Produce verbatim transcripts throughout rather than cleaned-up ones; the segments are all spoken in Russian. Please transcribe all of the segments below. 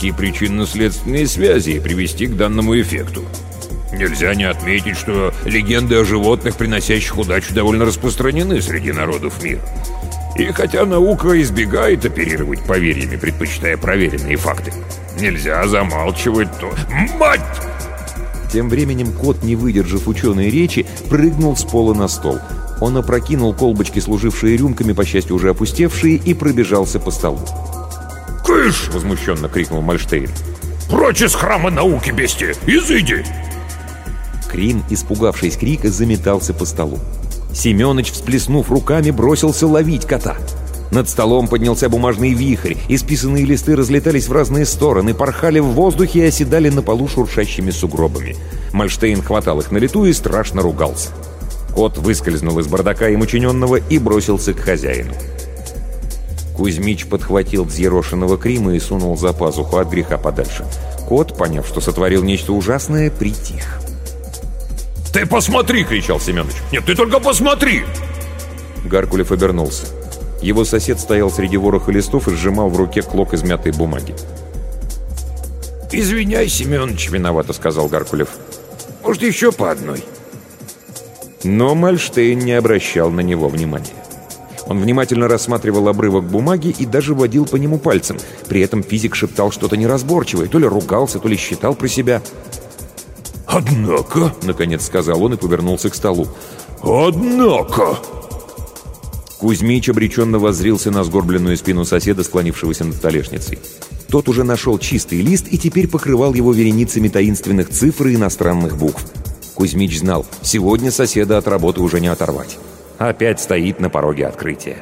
найти причинно-следственные связи и привести к данному эффекту. Нельзя не отметить, что легенды о животных, приносящих удачу, довольно распространены среди народов мира. И хотя наука избегает оперировать поверьями, предпочитая проверенные факты, нельзя замалчивать то... Мать! Тем временем кот, не выдержав ученой речи, прыгнул с пола на стол. Он опрокинул колбочки, служившие рюмками, по счастью, уже опустевшие, и пробежался по столу. «Кыш!» — возмущенно крикнул Мальштейн. «Прочь из храма науки, бестия! Изыди!» Крим, испугавшись крика, заметался по столу. Семёныч, всплеснув руками, бросился ловить кота. Над столом поднялся бумажный вихрь, исписанные листы разлетались в разные стороны, порхали в воздухе и оседали на полу шуршащими сугробами. Мальштейн хватал их на лету и страшно ругался. Кот выскользнул из бардака им учиненного и бросился к хозяину. Кузьмич подхватил взъерошенного Крима и сунул за пазуху от греха подальше. Кот, поняв, что сотворил нечто ужасное, притих. «Ты посмотри!» — кричал Семёныч. «Нет, ты только посмотри!» Гаркулев обернулся. Его сосед стоял среди вороха листов и сжимал в руке клок измятой бумаги. «Извиняй, Семёныч, — виновато сказал Гаркулев. Может, еще по одной?» Но Мальштейн не обращал на него внимания. Он внимательно рассматривал обрывок бумаги и даже водил по нему пальцем. При этом физик шептал что-то неразборчивое, то ли ругался, то ли считал про себя. «Однако, — наконец сказал он и повернулся к столу, — однако!» Кузьмич обреченно воззрился на сгорбленную спину соседа, склонившегося над столешницей. Тот уже нашел чистый лист и теперь покрывал его вереницами таинственных цифр и иностранных букв. Кузьмич знал, сегодня соседа от работы уже не оторвать. Опять стоит на пороге открытия.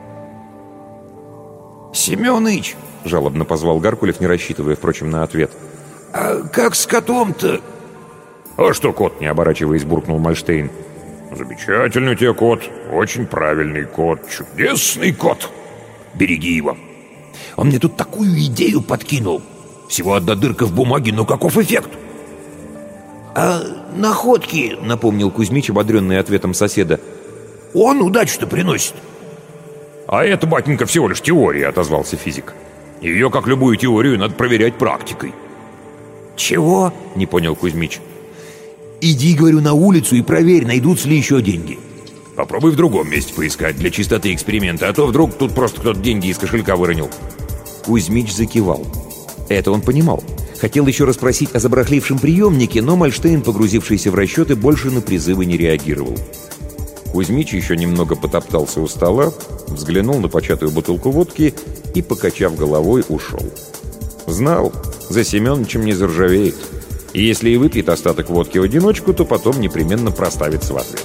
«Семёныч!» — жалобно позвал Гаркулев, не рассчитывая, впрочем, на ответ. «А как с котом-то?» «А что кот?» — не оборачиваясь, буркнул Мальштейн. «Замечательный у тебя кот, очень правильный кот, чудесный кот. Береги его. Он мне тут такую идею подкинул. Всего одна дырка в бумаге, но каков эффект?» «А находки, — напомнил Кузьмич, ободренный ответом соседа, — он удачу-то приносит». «А это, батенька, всего лишь теория, — отозвался физик. Ее, как любую теорию, надо проверять практикой». «Чего?» — не понял Кузьмич. «Иди, говорю, на улицу и проверь, найдутся ли еще деньги». «Попробуй в другом месте поискать для чистоты эксперимента, а то вдруг тут просто кто-то деньги из кошелька выронил». Кузьмич закивал. Это он понимал. Хотел еще расспросить о забарахлившем приемнике, но Мальштейн, погрузившийся в расчеты, больше на призывы не реагировал. Кузьмич еще немного потоптался у стола, взглянул на початую бутылку водки и, покачав головой, ушел. Знал, за Семёнычем не заржавеет. И если и выпьет остаток водки в одиночку, то потом непременно проставится в ответ.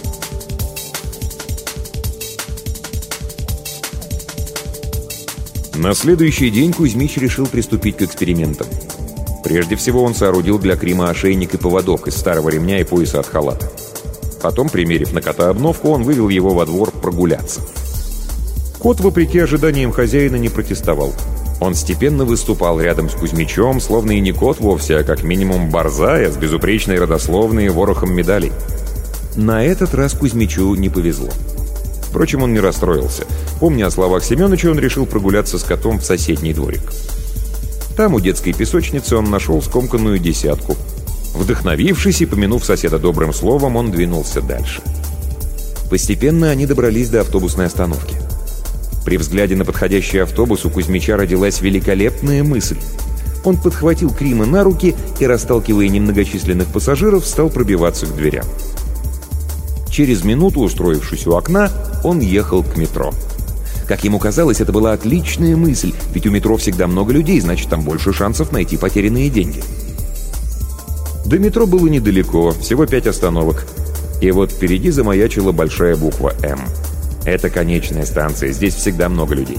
На следующий день Кузьмич решил приступить к экспериментам. Прежде всего он соорудил для Крима ошейник и поводок из старого ремня и пояса от халата. Потом, примерив на кота обновку, он вывел его во двор прогуляться. Кот, вопреки ожиданиям хозяина, не протестовал. Он степенно выступал рядом с Кузьмичом, словно и не кот вовсе, а как минимум борзая с безупречной родословной и ворохом медалей. На этот раз Кузьмичу не повезло. Впрочем, он не расстроился. Помня о словах Семёныча, он решил прогуляться с котом в соседний дворик. Там, у детской песочницы, он нашел скомканную десятку. Вдохновившись и помянув соседа добрым словом, он двинулся дальше. Постепенно они добрались до автобусной остановки. При взгляде на подходящий автобус у Кузьмича родилась великолепная мысль. Он подхватил Крима на руки и, расталкивая немногочисленных пассажиров, стал пробиваться к дверям. Через минуту, устроившись у окна, он ехал к метро. Как ему казалось, это была отличная мысль, ведь у метро всегда много людей, значит, там больше шансов найти потерянные деньги. До метро было недалеко, всего пять остановок. И вот впереди замаячила большая буква «М». Это конечная станция, здесь всегда много людей.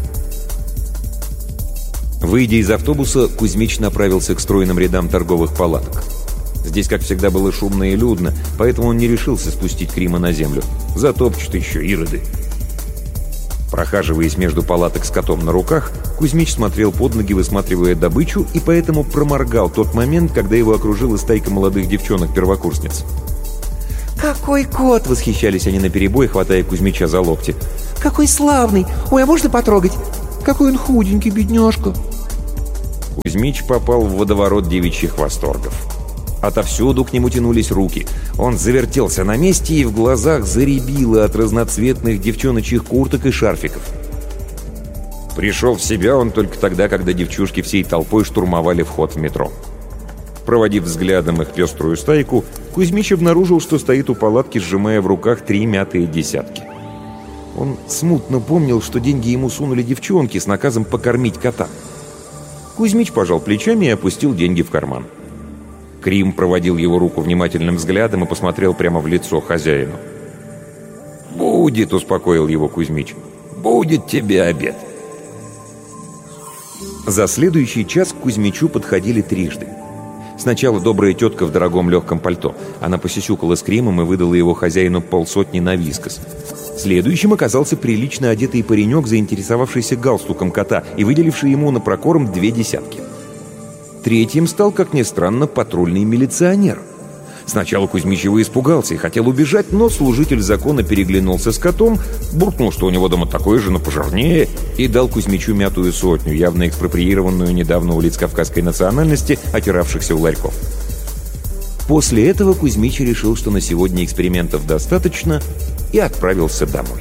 Выйдя из автобуса, Кузьмич направился к стройным рядам торговых палаток. Здесь, как всегда, было шумно и людно, поэтому он не решился спустить Крима на землю. Затопчут еще ироды. Прохаживаясь между палаток с котом на руках, Кузьмич смотрел под ноги, высматривая добычу, и поэтому проморгал тот момент, когда его окружила стайка молодых девчонок-первокурсниц. «Какой кот!» — восхищались они наперебой, хватая Кузьмича за локти. «Какой славный! Ой, а можно потрогать? Какой он худенький, бедняжка!» Кузьмич попал в водоворот девичьих восторгов. Отовсюду к нему тянулись руки. Он завертелся на месте, и в глазах зарябило от разноцветных девчоночьих курток и шарфиков. Пришел в себя он только тогда, когда девчушки всей толпой штурмовали вход в метро. Проводив взглядом их пеструю стайку, Кузьмич обнаружил, что стоит у палатки, сжимая в руках три мятые десятки. Он смутно помнил, что деньги ему сунули девчонки с наказом покормить кота. Кузьмич пожал плечами и опустил деньги в карман. Крим проводил его руку внимательным взглядом и посмотрел прямо в лицо хозяину. «Будет», — успокоил его Кузьмич, — «будет тебе обед». За следующий час к Кузьмичу подходили трижды. Сначала добрая тетка в дорогом легком пальто. Она посисюкала с Кримом и выдала его хозяину полсотни на вискос. Следующим оказался прилично одетый паренек, заинтересовавшийся галстуком кота и выделивший ему на прокорм две десятки. Третьим стал, как ни странно, патрульный милиционер. Сначала Кузьмич его испугался и хотел убежать, но служитель закона переглянулся с котом, буркнул, что у него дома такое же, но пожирнее, и дал Кузьмичу мятую сотню, явно экспроприированную недавно у лиц кавказской национальности, отиравшихся у ларьков. После этого Кузьмич решил, что на сегодня экспериментов достаточно, и отправился домой.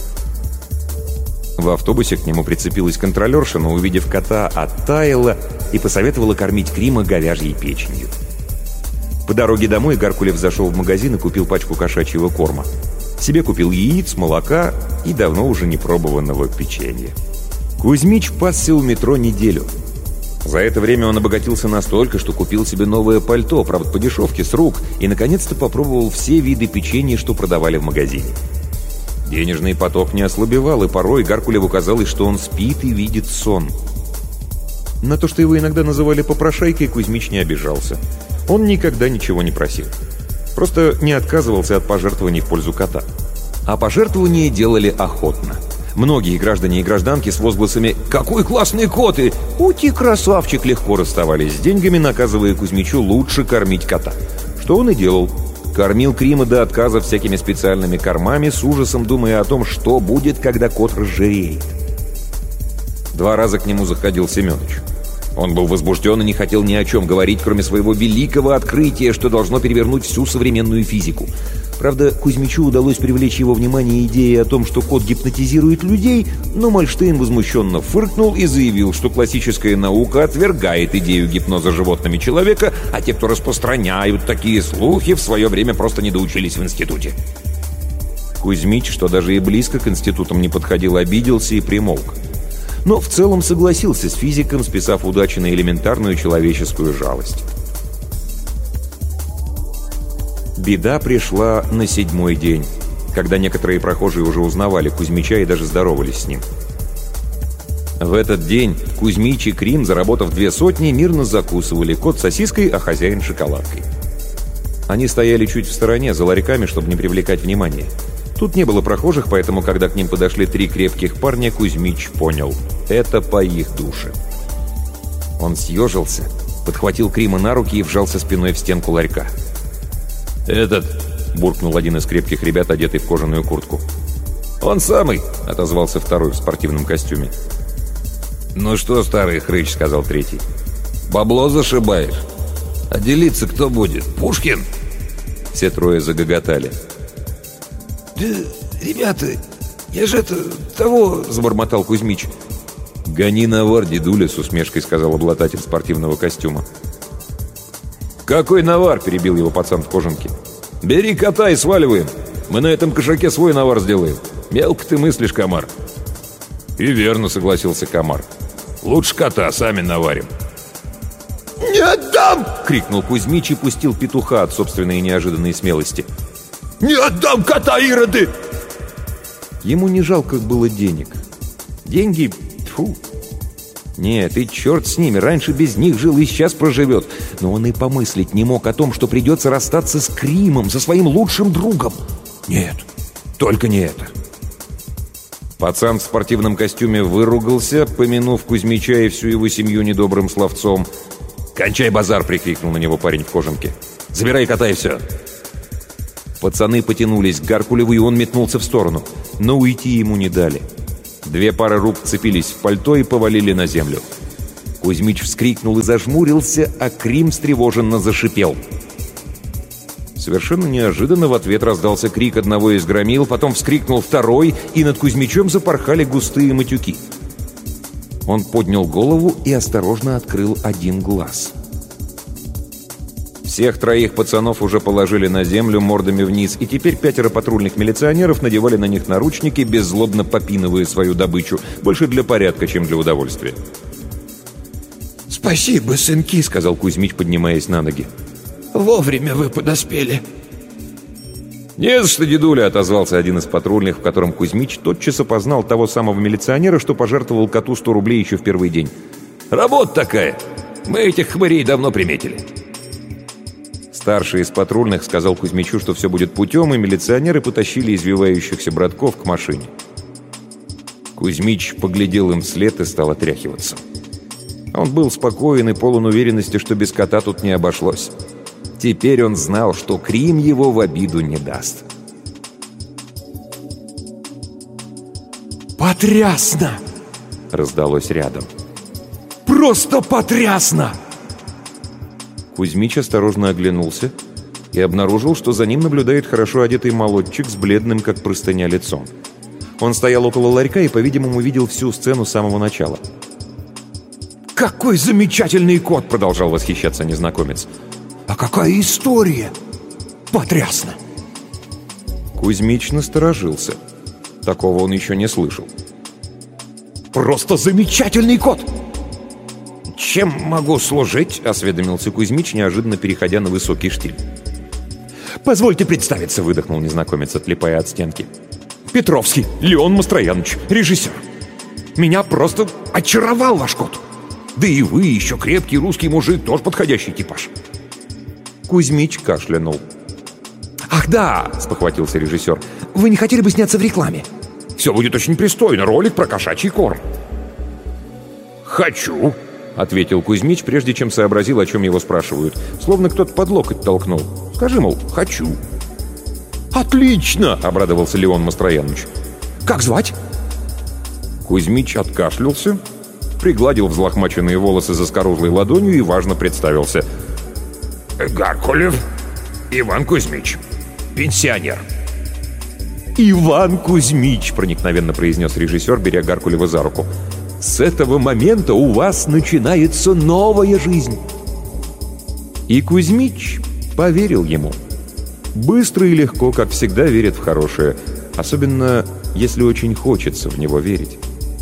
В автобусе к нему прицепилась контролерша, но, увидев кота, оттаяла и посоветовала кормить Крима говяжьей печенью. По дороге домой Гаркулев зашел в магазин и купил пачку кошачьего корма. Себе купил яиц, молока и давно уже не пробованного печенья. Кузьмич пасся у метро неделю. За это время он обогатился настолько, что купил себе новое пальто, правда по дешевке, с рук, и наконец-то попробовал все виды печенья, что продавали в магазине. Денежный поток не ослабевал, и порой Гаркулеву казалось, что он спит и видит сон. На то, что его иногда называли попрошайкой, Кузьмич не обижался. Он никогда ничего не просил. Просто не отказывался от пожертвований в пользу кота. А пожертвования делали охотно. Многие граждане и гражданки с возгласами «Какой классный кот!» и «Ути, красавчик!» легко расставались с деньгами, наказывая Кузьмичу лучше кормить кота. Что он и делал. Кормил Крима до отказа всякими специальными кормами, с ужасом думая о том, что будет, когда кот разжиреет. Два раза к нему заходил Семенович. Он был возбужден и не хотел ни о чем говорить, кроме своего великого открытия, что должно перевернуть всю современную физику. Правда, Кузьмичу удалось привлечь его внимание идеей о том, что кот гипнотизирует людей, но Мальштейн возмущенно фыркнул и заявил, что классическая наука отвергает идею гипноза животными человека, а те, кто распространяют такие слухи, в свое время просто не доучились в институте. Кузьмич, что даже и близко к институтам не подходил, обиделся и примолк. Но в целом согласился с физиком, списав удачи на элементарную человеческую жалость. Беда пришла на седьмой день, когда некоторые прохожие уже узнавали Кузьмича и даже здоровались с ним. В этот день Кузьмич и Крим, заработав две сотни, мирно закусывали, кот сосиской, а хозяин шоколадкой. Они стояли чуть в стороне, за ларьками, чтобы не привлекать внимания. Тут не было прохожих, поэтому, когда к ним подошли три крепких парня, Кузьмич понял — это по их душе. Он съежился, подхватил Крима на руки и вжался спиной в стенку ларька. «Этот!» — буркнул один из крепких ребят, одетый в кожаную куртку. «Он самый!» — отозвался второй в спортивном костюме. «Ну что, старый хрыч!» — сказал третий. «Бабло зашибаешь? А делиться кто будет? Пушкин?» Все трое загоготали. «Да, ребята, я же это... того...» — забормотал Кузьмич. «Гони навар, дедуля!» — с усмешкой сказал обладатель спортивного костюма. «Какой навар?» — перебил его пацан в кожанке. «Бери кота и сваливаем. Мы на этом кошаке свой навар сделаем. Мелко ты мыслишь, комар». «И верно», — согласился комар. «Лучше кота, сами наварим». «Не отдам!» — крикнул Кузьмич и пустил петуха от собственной неожиданной смелости. «Не отдам кота, ироды!» Ему не жалко было денег. Деньги... Тьфу. Нет, и черт с ними, раньше без них жил и сейчас проживет. Но он и помыслить не мог о том, что придется расстаться с Кримом, со своим лучшим другом. Нет, только не это. Пацан в спортивном костюме выругался, помянув Кузьмича и всю его семью недобрым словцом. «Кончай базар!» — прикрикнул на него парень в кожанке. «Забирай кота и все!» Пацаны потянулись к Гаркулеву, и он метнулся в сторону. Но уйти ему не дали. Две пары рук цепились в пальто и повалили на землю. Кузьмич вскрикнул и зажмурился, а Крим встревоженно зашипел. Совершенно неожиданно в ответ раздался крик одного из громил, потом вскрикнул второй, и над Кузьмичом запорхали густые матюки. Он поднял голову и осторожно открыл один глаз. Всех троих пацанов уже положили на землю мордами вниз, и теперь пятеро патрульных милиционеров надевали на них наручники, беззлобно попинывая свою добычу, больше для порядка, чем для удовольствия. «Спасибо, сынки», — сказал Кузьмич, поднимаясь на ноги. «Вовремя вы подоспели». «Не за что, дедуля», — отозвался один из патрульных, в котором Кузьмич тотчас опознал того самого милиционера, что пожертвовал коту сто рублей еще в первый день. «Работа такая. Мы этих хмырей давно приметили». Старший из патрульных сказал Кузьмичу, что все будет путем, и милиционеры потащили извивающихся братков к машине. Кузьмич поглядел им вслед и стал отряхиваться. Он был спокоен и полон уверенности, что без кота тут не обошлось. Теперь он знал, что Крим его в обиду не даст. «Потрясно!» — раздалось рядом. «Просто потрясно!» Кузьмич осторожно оглянулся и обнаружил, что за ним наблюдает хорошо одетый молодчик с бледным, как простыня, лицом. Он стоял около ларька и, по-видимому, видел всю сцену с самого начала. «Какой замечательный кот!» — продолжал восхищаться незнакомец. «А какая история! Потрясно!» Кузьмич насторожился. Такого он еще не слышал. «Просто замечательный кот!» «Чем могу служить?» — осведомился Кузьмич, неожиданно переходя на высокий штиль. «Позвольте представиться», — выдохнул незнакомец, отлипая от стенки. «Петровский, Леон Мастрояныч, режиссер. Меня просто очаровал ваш кот. Да и вы, еще крепкий русский мужик, тоже подходящий типаж». Кузьмич кашлянул. «Ах да!» — спохватился режиссер. «Вы не хотели бы сняться в рекламе?» «Все будет очень пристойно. Ролик про кошачий корм». «Хочу», — ответил Кузьмич, прежде чем сообразил, о чем его спрашивают. Словно кто-то под локоть толкнул. «Скажи, мол, хочу». «Отлично!» — обрадовался Леон Мастрояныч. «Как звать?» Кузьмич откашлялся, пригладил взлохмаченные волосы заскорузлой ладонью и важно представился. «Гаркулев Иван Кузьмич, пенсионер». «Иван Кузьмич», — проникновенно произнес режиссер, беря Гаркулева за руку. «С этого момента у вас начинается новая жизнь». И Кузьмич поверил ему. Быстро и легко, как всегда, верят в хорошее, особенно если очень хочется в него верить.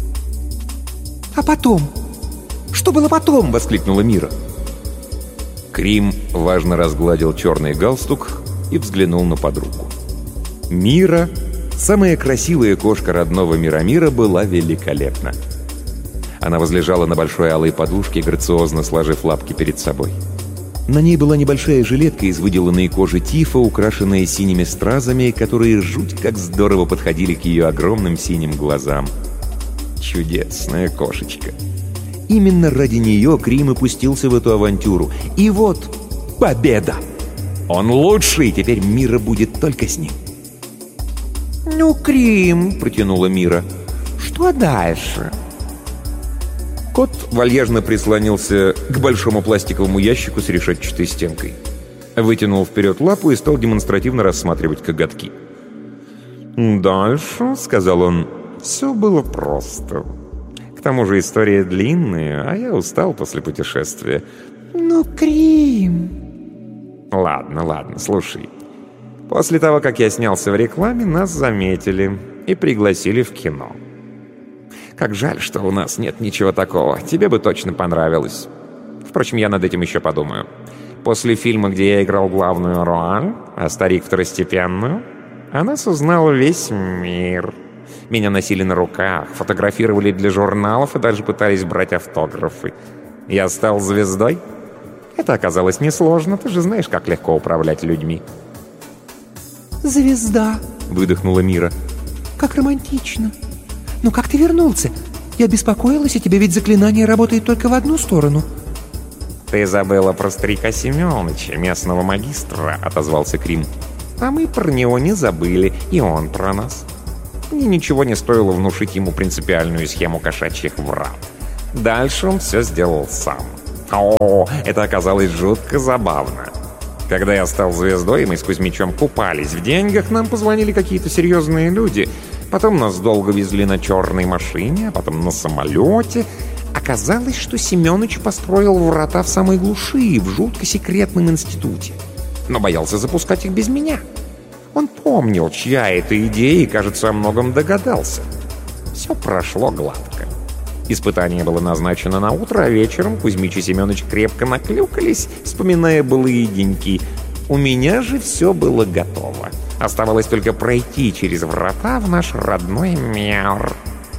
«А потом? Что было потом?» — воскликнула Мира. Крим важно разгладил черный галстук и взглянул на подругу. Мира, самая красивая кошка родного Миромира, была великолепна. Она возлежала на большой алой подушке, грациозно сложив лапки перед собой. На ней была небольшая жилетка из выделанной кожи тифа, украшенная синими стразами, которые жуть как здорово подходили к ее огромным синим глазам. Чудесная кошечка. Именно ради нее Крим и пустился в эту авантюру. И вот победа! Он лучший, и теперь Мира будет только с ним. «Ну, Крим», — протянула Мира, — «что дальше?» Кот вальяжно прислонился к большому пластиковому ящику с решетчатой стенкой. Вытянул вперед лапу и стал демонстративно рассматривать коготки. «Дальше», — сказал он, — «все было просто. К тому же история длинная, а я устал после путешествия». «Ну, Крим...» «Ладно, ладно, слушай. После того, как я снялся в рекламе, нас заметили и пригласили в кино. Как жаль, что у нас нет ничего такого. Тебе бы точно понравилось. Впрочем, я над этим еще подумаю. После фильма, где я играл главную роль, а старик второстепенную, о нас узнал весь мир. Меня носили на руках, фотографировали для журналов и даже пытались брать автографы. Я стал звездой. Это оказалось несложно. Ты же знаешь, как легко управлять людьми». «Звезда», — выдохнула Мира. «Как романтично. Ну как ты вернулся? Я беспокоилась о тебе, ведь заклинание работает только в одну сторону». «Ты забыла про старика Семёныча, местного магистра», — отозвался Крим. «А мы про него не забыли, и он про нас. Мне ничего не стоило внушить ему принципиальную схему кошачьих врат. Дальше он все сделал сам. О, это оказалось жутко забавно. Когда я стал звездой, и мы с Кузьмичом купались в деньгах, нам позвонили какие-то серьезные люди. Потом нас долго везли на черной машине, а потом на самолете. Оказалось, что Семёныч построил врата в самой глуши, в жутко секретном институте. Но боялся запускать их без меня. Он помнил, чья это идея, и, кажется, о многом догадался. Все прошло гладко. Испытание было назначено на утро, а вечером Кузьмич и Семёныч крепко наклюкались, вспоминая былые деньки. У меня же все было готово. Оставалось только пройти через врата в наш родной мир.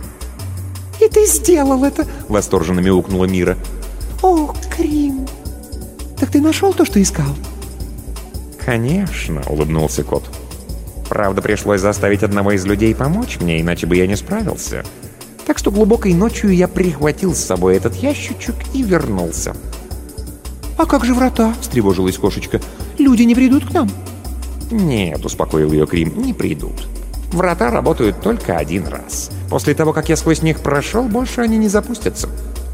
«И ты сделал это!» — восторженно мяукнула Мира. «О, Крим! Так ты нашел то, что искал?» «Конечно!» — улыбнулся кот. «Правда, пришлось заставить одного из людей помочь мне, иначе бы я не справился. Так что глубокой ночью я прихватил с собой этот ящичек и вернулся». «А как же врата?» — встревожилась кошечка. «Люди не придут к нам?» «Нет», — успокоил ее Крим, — «не придут. Врата работают только один раз. После того, как я сквозь них прошел, больше они не запустятся».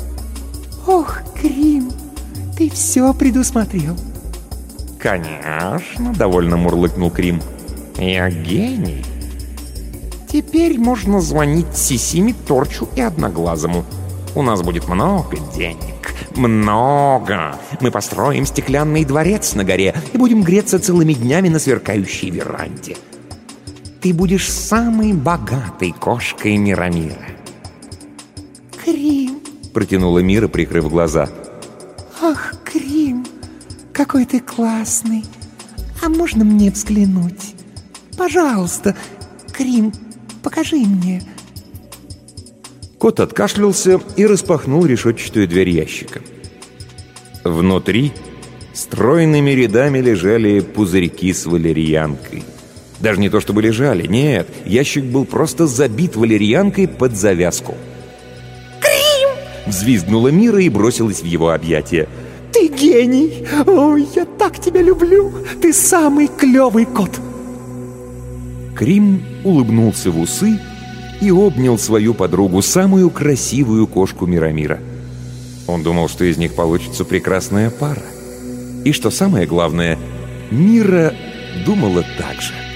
«Ох, Крим, ты все предусмотрел». «Конечно», — довольно мурлыкнул Крим. «Я гений. Теперь можно звонить Сисиме, Торчу и Одноглазому. У нас будет много денег. Много. Мы построим стеклянный дворец на горе и будем греться целыми днями на сверкающей веранде. Ты будешь самой богатой кошкой Миромира». «Крим», — протянула Мира, прикрыв глаза. «Ах, Крим, какой ты классный. А можно мне взглянуть? Пожалуйста, Крим, покажи мне». Кот откашлялся и распахнул решетчатую дверь ящика. Внутри стройными рядами лежали пузырьки с валерьянкой. Даже не то чтобы лежали, нет, ящик был просто забит валерьянкой под завязку. «Крим!» — взвизгнула Мира и бросилась в его объятия. «Ты гений! Ой, я так тебя люблю! Ты самый клевый кот!» Крим улыбнулся в усы и обнял свою подругу, самую красивую кошку Миромира. Он думал, что из них получится прекрасная пара. И что самое главное, Мира думала так же.